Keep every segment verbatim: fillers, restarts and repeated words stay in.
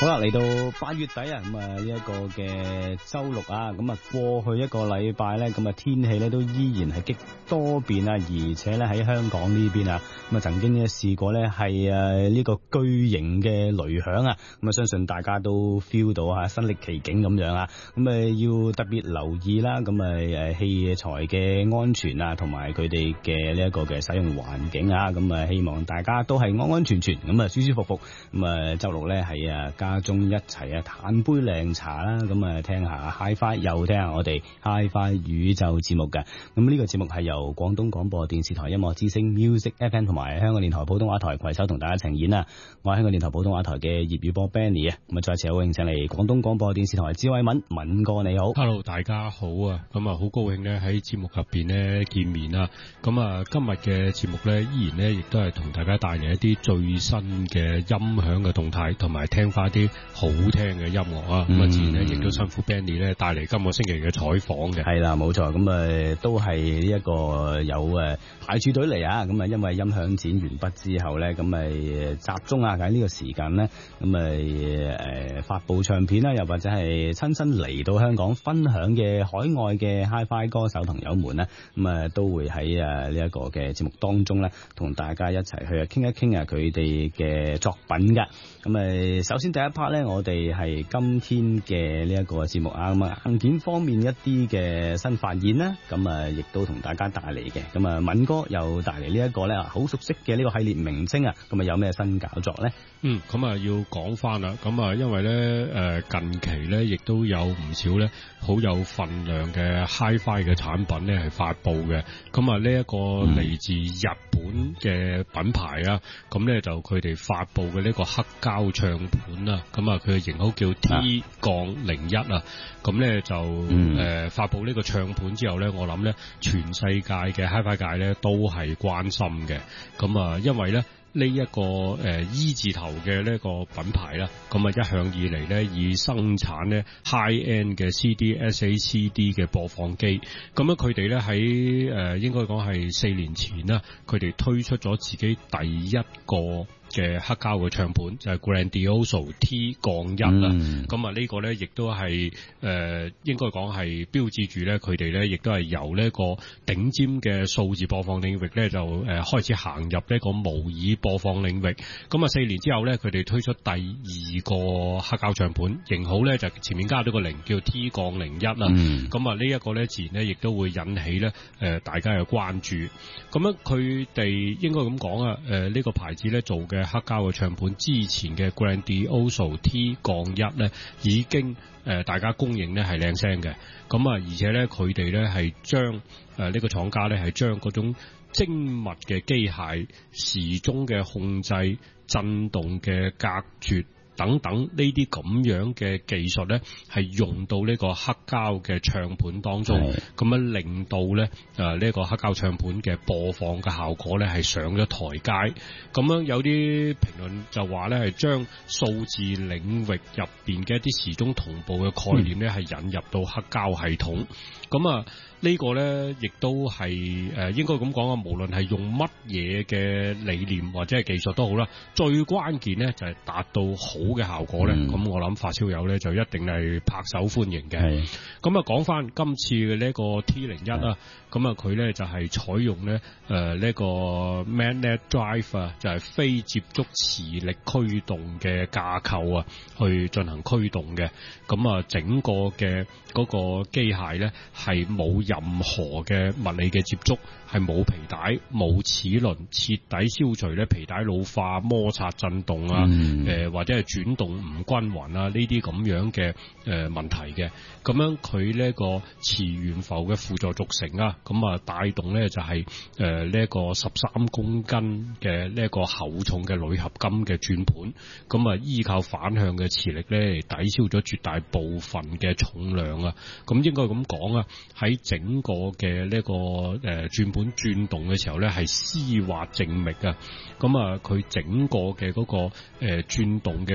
好啦，嚟到八月底啊，咁啊呢一個嘅周六啊，咁啊過去一個禮拜咧，咁啊天氣咧都依然係極多變啊，而且咧喺香港呢邊啊，咁啊曾經咧試過咧係誒呢個巨型嘅雷響啊，咁啊相信大家都 feel 到吓身歷其境咁樣啊，咁啊要特別留意啦，咁啊誒器材嘅安全啊，同埋佢哋嘅呢一個嘅使用環境啊，咁啊希望大家都係安安全全，咁啊舒舒服服，咁啊周六咧喺啊家中一齊啊嘆杯靚茶啦，咁啊聽下 Hi-Fi， 又聽下我哋 Hi-Fi 宇宙節目嘅。咁呢個節目係由廣東廣播電視台音樂之聲 Music F M 同埋香港電台普通話台攜手同大家呈演啊。我係香港電台普通話台嘅業餘播 Benny 啊，咁啊再次好榮請嚟廣東廣播電視台智慧敏敏哥你好。 Hello， 大家好啊，咁啊好高興咧喺節目入邊咧見面啦。咁啊今日嘅節目咧依然咧亦都係同大家帶嚟一啲最新嘅音響嘅動態，同埋聽翻啲好聽嘅音樂啊。咁啊自然咧亦都辛苦 Benny 咧帶嚟今個星期嘅採訪嘅。 係啦，冇錯，咁啊都係呢一個有誒排柱隊嚟啊。咁啊因為音響展完畢之後咧，咁咪集中啊喺呢個時間咧，咁咪誒發佈唱片啦，又或者係親身嚟到香港分享嘅海外嘅 Hi-Fi 歌手朋友們咧，咁啊都會喺誒呢一個嘅節目當中咧，同大家一齊去傾一傾啊佢哋嘅作品噶。咁啊首先第一 part 咧，我哋係今天嘅呢一個節目啊，咁啊硬件方面一啲嘅新發現啦，咁啊亦都同大家帶嚟嘅。咁啊敏哥又帶嚟呢一個咧好熟悉嘅呢個系列名稱啊，咁啊有咩新搞作咧？ 嗯，咁啊要講翻啦，咁啊因為咧誒近期咧亦都有唔少咧好有份量嘅 Hi-Fi 嘅產品咧係發布嘅，咁啊呢一個嚟自日本嘅品牌啊，咁咧就佢哋發布嘅呢個黑膠唱盤啊，咁啊佢嘅型號叫 T 零一啊，咁咧就誒、嗯呃、發布呢個唱盤之後咧，我諗咧全世界嘅 Hi-Fi 界咧都係關心嘅，咁啊因為咧。呢、這、一個誒、呃、E 字頭嘅呢個品牌啦，咁啊一向以嚟咧以生產咧 high end 嘅 C D S A C D 嘅播放機，咁樣佢哋咧喺誒應該講係四年前啦，佢哋推出咗自己第一個嘅黑膠嘅唱盤就係、是、Grandioso T 一啦，咁啊呢個咧亦都係誒、呃、應該講係標誌住咧佢哋咧亦都係由呢個頂尖嘅數字播放領域咧就誒、呃、開始行入呢個模擬播放領域。咁啊四年之後咧佢哋推出第二個黑膠唱盤型號咧就前面加咗個零叫 T 零一啦，咁啊呢一個咧自然咧亦都會引起咧誒、呃、大家嘅關注。咁樣佢哋應該咁講啊，誒、呃、呢、這個牌子咧做嘅黑膠嘅唱盤之前嘅 Grandioso T 一咧已經誒、呃、大家公認咧係靚聲嘅，咁啊而且咧佢哋咧係將誒呢、呃這個廠家咧係將嗰種精密嘅機械時鐘嘅控制、震動嘅隔絕等等呢啲咁樣嘅技術咧，係用到呢個黑膠嘅唱盤當中，咁樣令到咧誒呢個黑膠唱盤嘅播放嘅效果咧係上咗台階。咁樣有啲評論就話咧係將數字領域入邊嘅一啲時鐘同步嘅概念咧係引入到黑膠系統。咁啊呢個咧亦都係誒應該咁講啊，無論係用乜嘢嘅理念或者係技術都好啦，最關鍵咧就係達到好嘅效果咧。咁、嗯、我諗發燒友咧就一定係拍手歡迎嘅。咁啊講翻今次嘅呢個 T 零一啊，咁啊佢咧就係採用咧誒呢個 Magnet Drive 啊，就係非接觸磁力驅動嘅架構啊，去進行驅動嘅。咁啊整個嘅嗰個機械咧係冇任何嘅物理嘅接觸，係冇皮帶、冇齒輪，徹底消除咧皮帶老化、摩擦、震動啊，誒、嗯呃、或者係轉動唔均勻啊呢啲咁樣嘅誒、呃、問題嘅。咁樣佢呢個磁懸浮嘅輔助軸承啊，咁啊帶動咧就係誒呢一個十三公斤嘅呢一個厚重嘅鋁合金嘅轉盤，咁啊依靠反向嘅磁力咧抵消咗絕大部分嘅重量啊。咁應該咁講啊，喺整個嘅呢個誒轉盤轉動嘅時候咧係絲滑靜謐啊。咁啊佢整個嘅嗰個誒轉動嘅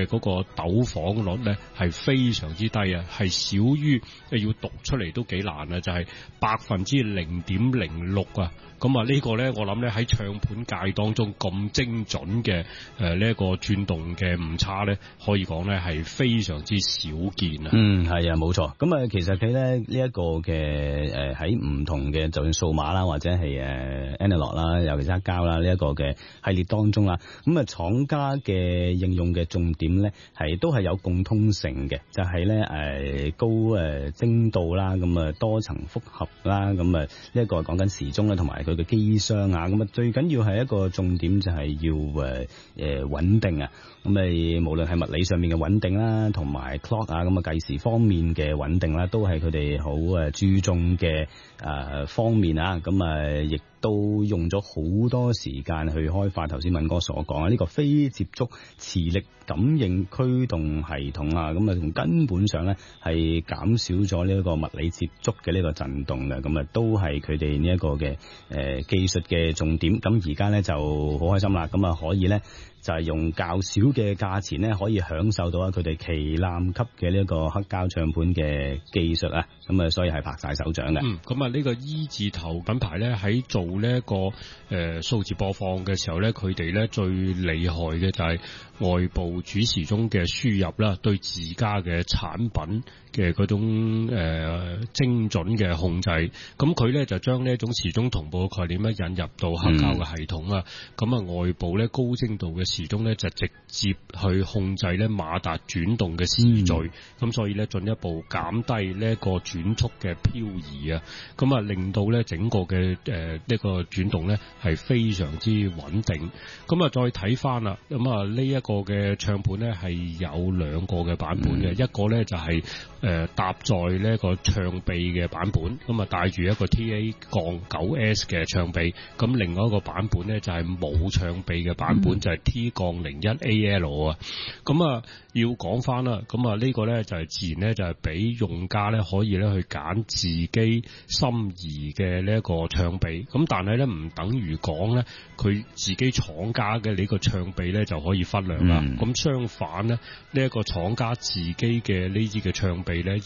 嗰個抖晃率咧係非常之低啊，係少於要讀出嚟都幾難啊，就係百分之零點零六啊。咁啊呢個咧我諗咧喺唱片界當中咁精準嘅誒呢一個轉動嘅誤差咧，可以講咧係非常之少見啊。 嗯，係啊，冇錯。咁啊，其實佢咧呢一個嘅誒喺唔同嘅就算數碼啦，或者係誒 analog 啦，尤其是黑膠啦呢一個嘅系列當中啦，咁啊廠家嘅應用嘅重點咧係都係有共通性嘅，就係咧誒高誒精度啦，咁啊多層複合啦，咁啊呢一個講緊時鐘啦，同埋佢嘅機箱啊，咁啊最緊要係一個重點就係要誒誒穩定啊，咁啊無論係物理上面嘅穩定啦，同埋 clock 啊，咁啊計時方面嘅穩定啦，都係佢哋好誒注重嘅誒方面啊，咁啊亦都用咗好多時間去開發。頭先敏哥所講啊，呢個非接觸磁力感應驅動系統啊，咁啊從根本上咧係減少咗呢一個物理接觸嘅呢個震動嘅，咁啊都係佢哋呢一個嘅誒技術嘅重點。咁而家咧就好開心啦，咁啊可以咧就係用較少嘅價錢咧，可以享受到啊佢哋旗艦級嘅呢一個黑膠唱片嘅技術啊，咁啊所以係拍晒手掌嘅。 嗯，咁啊呢個 E 字頭品牌咧喺做呢一個誒數字播放嘅時候咧，佢哋咧最厲害嘅就係外部主時鐘嘅輸入啦，對自家嘅產品嘅嗰種誒、呃、精準嘅控制。咁佢咧就將呢一種時鐘同步嘅概念咧引入到黑膠嘅系統啦。咁啊、嗯、外部咧高精度嘅時鐘咧就直接去控制咧馬達轉動嘅時序，咁、嗯、所以咧進一步減低呢一個轉速嘅漂移啊，咁啊令到咧整個嘅誒呢個轉動咧係非常之穩定。咁啊再睇翻啦，咁啊呢一個嘅唱盤咧係有兩個嘅版本嘅，嗯、一個咧就係、是、誒、呃、搭載呢一個唱臂嘅版本，咁啊帶住一個 T A 槓九 S 嘅唱臂，咁另外一個版本咧就係、是、冇唱臂嘅版本，嗯、就係 T 槓零一 A L 啊。咁啊要講翻啦，咁啊呢個咧就係、是、自然咧就係、是、俾用家咧可以咧去揀自己心儀嘅呢一個唱臂，咁但係咧唔等於講咧佢自己廠家嘅呢個唱臂咧就可以忽略啦。咁、嗯、相反咧呢一、這個廠家自己嘅呢支嘅唱臂咧，